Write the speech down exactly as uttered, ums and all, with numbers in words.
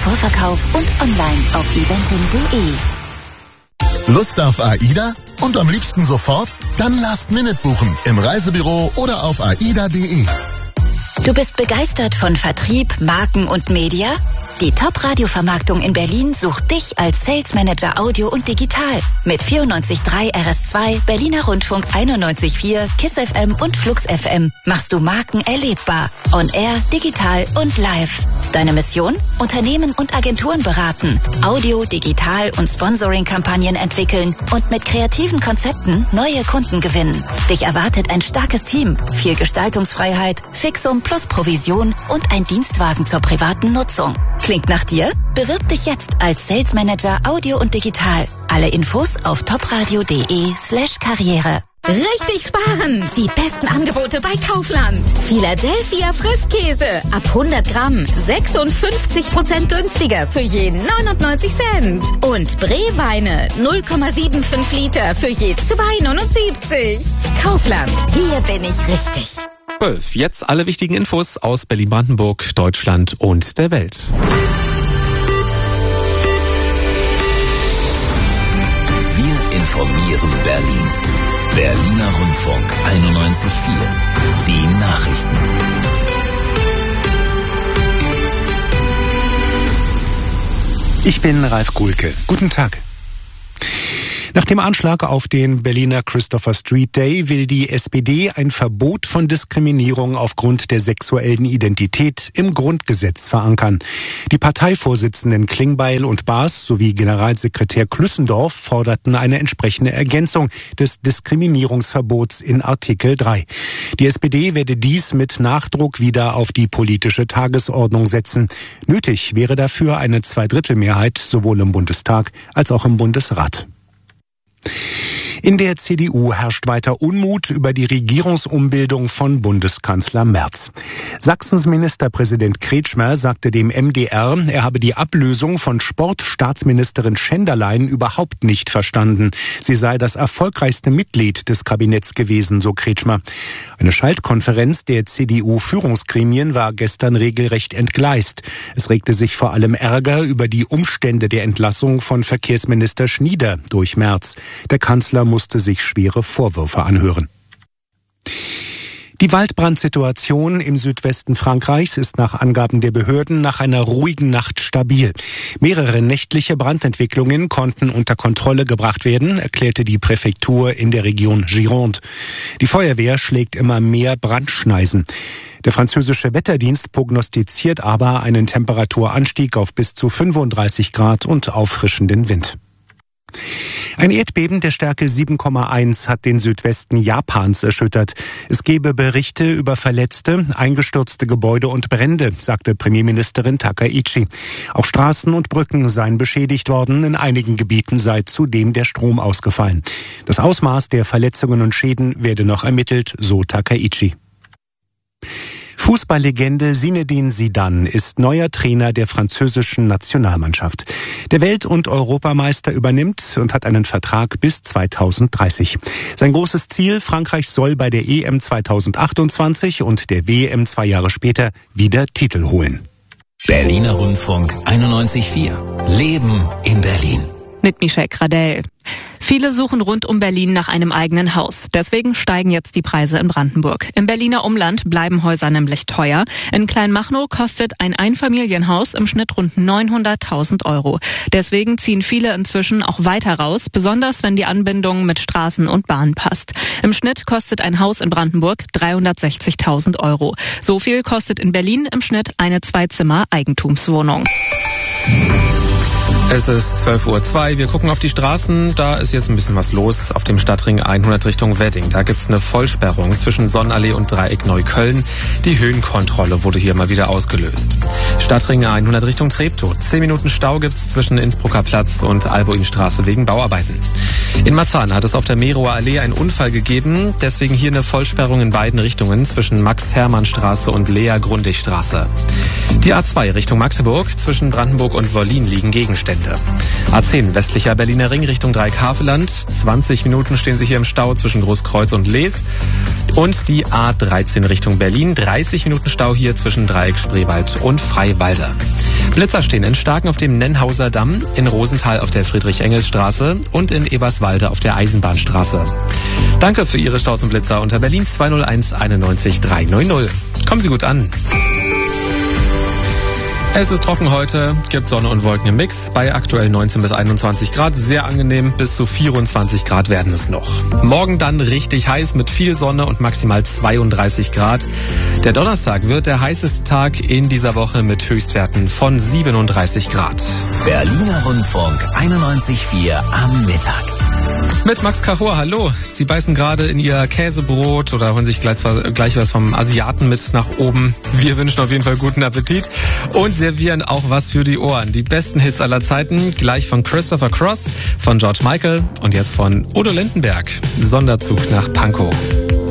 Vorverkauf und online auf eventim punkt de. Lust auf AIDA? Und am liebsten sofort? Dann Last Minute buchen im Reisebüro oder auf aida punkt de. Du bist begeistert von Vertrieb, Marken und Media? Die Top-Radio-Vermarktung in Berlin sucht dich als Sales Manager Audio und Digital. Mit vierundneunzig Komma drei R S zwei, Berliner Rundfunk einundneunzig Komma vier, KISS F M und Flux F M machst du Marken erlebbar. On Air, digital und live. Deine Mission? Unternehmen und Agenturen beraten, Audio, Digital und Sponsoring-Kampagnen entwickeln und mit kreativen Konzepten neue Kunden gewinnen. Dich erwartet ein starkes Team, viel Gestaltungsfreiheit, Fixum plus Provision und ein Dienstwagen zur privaten Nutzung. Klingt nach dir? Bewirb dich jetzt als Sales Manager Audio und Digital. Alle Infos auf topradio.de slash Karriere. Richtig sparen! Die besten Angebote bei Kaufland. Philadelphia Frischkäse. Ab hundert Gramm. sechsundfünfzig Prozent günstiger für je neunundneunzig Cent. Und Breweine. null Komma fünfundsiebzig Liter für je zwei neunundsiebzig. Kaufland. Hier bin ich richtig. zwölf. Jetzt alle wichtigen Infos aus Berlin-Brandenburg, Deutschland und der Welt. Wir informieren Berlin. Berliner Rundfunk einundneunzig Komma vier. Die Nachrichten. Ich bin Ralf Kuhlke. Guten Tag. Nach dem Anschlag auf den Berliner Christopher Street Day will die S P D ein Verbot von Diskriminierung aufgrund der sexuellen Identität im Grundgesetz verankern. Die Parteivorsitzenden Klingbeil und Baas sowie Generalsekretär Klüssendorf forderten eine entsprechende Ergänzung des Diskriminierungsverbots in Artikel drei. Die S P D werde dies mit Nachdruck wieder auf die politische Tagesordnung setzen. Nötig wäre dafür eine Zweidrittelmehrheit sowohl im Bundestag als auch im Bundesrat. In der C D U herrscht weiter Unmut über die Regierungsumbildung von Bundeskanzler Merz. Sachsens Ministerpräsident Kretschmer sagte dem M D R, er habe die Ablösung von Sportstaatsministerin Schenderlein überhaupt nicht verstanden. Sie sei das erfolgreichste Mitglied des Kabinetts gewesen, so Kretschmer. Eine Schaltkonferenz der C D U-Führungsgremien war gestern regelrecht entgleist. Es regte sich vor allem Ärger über die Umstände der Entlassung von Verkehrsminister Schnieder durch Merz. Der Kanzler musste sich schwere Vorwürfe anhören. Die Waldbrandsituation im Südwesten Frankreichs ist nach Angaben der Behörden nach einer ruhigen Nacht stabil. Mehrere nächtliche Brandentwicklungen konnten unter Kontrolle gebracht werden, erklärte die Präfektur in der Region Gironde. Die Feuerwehr schlägt immer mehr Brandschneisen. Der französische Wetterdienst prognostiziert aber einen Temperaturanstieg auf bis zu fünfunddreißig Grad und auffrischenden Wind. Ein Erdbeben der Stärke sieben Komma eins hat den Südwesten Japans erschüttert. Es gebe Berichte über Verletzte, eingestürzte Gebäude und Brände, sagte Premierministerin Takaichi. Auch Straßen und Brücken seien beschädigt worden, in einigen Gebieten sei zudem der Strom ausgefallen. Das Ausmaß der Verletzungen und Schäden werde noch ermittelt, so Takaichi. Fußballlegende Zinedine Zidane ist neuer Trainer der französischen Nationalmannschaft. Der Welt- und Europameister übernimmt und hat einen Vertrag bis zweitausenddreißig. Sein großes Ziel, Frankreich soll bei der E M zweitausendachtundzwanzig und der W M zwei Jahre später wieder Titel holen. Berliner Rundfunk einundneunzig Komma vier. Leben in Berlin. Mit Michelle Gradell. Viele suchen rund um Berlin nach einem eigenen Haus. Deswegen steigen jetzt die Preise in Brandenburg. Im Berliner Umland bleiben Häuser nämlich teuer. In Kleinmachnow kostet ein Einfamilienhaus im Schnitt rund neunhunderttausend Euro. Deswegen ziehen viele inzwischen auch weiter raus, besonders wenn die Anbindung mit Straßen und Bahn passt. Im Schnitt kostet ein Haus in Brandenburg dreihundertsechzigtausend Euro. So viel kostet in Berlin im Schnitt eine Zwei-Zimmer-Eigentumswohnung. Es ist zwölf Uhr zwei. Wir gucken auf die Straßen. Da ist jetzt ein bisschen was los auf dem Stadtring hundert Richtung Wedding. Da gibt's eine Vollsperrung zwischen Sonnenallee und Dreieck Neukölln. Die Höhenkontrolle wurde hier mal wieder ausgelöst. Stadtring hundert Richtung Treptow. Zehn Minuten Stau gibt's zwischen Innsbrucker Platz und Albuinstraße wegen Bauarbeiten. In Marzahn hat es auf der Merower Allee einen Unfall gegeben. Deswegen hier eine Vollsperrung in beiden Richtungen zwischen Max-Hermann-Straße und Lea-Grundig-Straße. Die A zwei Richtung Magdeburg. Zwischen Brandenburg und Wollin liegen Gegenstände. Wende. A zehn westlicher Berliner Ring Richtung Dreieck-Havelland. zwanzig Minuten stehen Sie hier im Stau zwischen Großkreuz und Leest. Und die A dreizehn Richtung Berlin. dreißig Minuten Stau hier zwischen Dreieck, Spreewald und Freiwalder. Blitzer stehen in Starken auf dem Nennhauser Damm, in Rosenthal auf der Friedrich-Engels-Straße und in Eberswalde auf der Eisenbahnstraße. Danke für Ihre Staus und Blitzer unter Berlin zwei null eins einundneunzig drei neun null. Kommen Sie gut an. Es ist trocken heute, gibt Sonne und Wolken im Mix. Bei aktuell neunzehn bis einundzwanzig Grad, sehr angenehm, bis zu vierundzwanzig Grad werden es noch. Morgen dann richtig heiß mit viel Sonne und maximal zweiunddreißig Grad. Der Donnerstag wird der heißeste Tag in dieser Woche mit Höchstwerten von siebenunddreißig Grad. Berliner Rundfunk einundneunzig Komma vier am Mittag. Mit Max Cahor, hallo. Sie beißen gerade in Ihr Käsebrot oder holen sich gleich, gleich was vom Asiaten mit nach oben. Wir wünschen auf jeden Fall guten Appetit und servieren auch was für die Ohren. Die besten Hits aller Zeiten, gleich von Christopher Cross, von George Michael und jetzt von Udo Lindenberg. Sonderzug nach Pankow.